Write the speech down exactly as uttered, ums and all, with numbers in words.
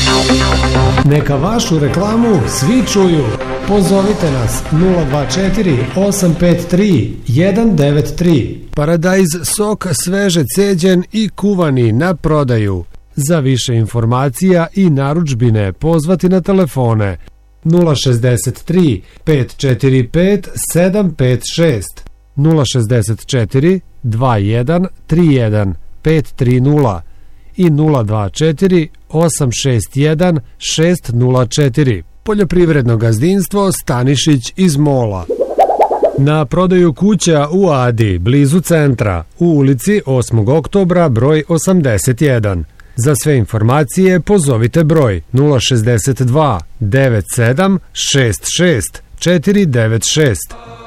Neka vašu reklamu svi čuju. Pozovite nas nula dva četiri osam pet tri jedan devet tri. Paradise sok sveže ceđen i kuvani na prodaju. Za više informacija i narudžbine pozvati na telefone nula šezdeset tri pet četiri pet sedam pet šest, nula šezdeset četiri dva jedan tri jedan pet tri nula i nula dva četiri osam šest jedan šest nula četiri. Poljoprivredno gazdinstvo Stanišić iz Mola. Na prodaju kuća u Adi, blizu centra, u ulici osmog oktobra, broj osamdeset jedan. Za sve informacije pozovite broj nula šezdeset dva devet sedam šest šest četiri devet šest.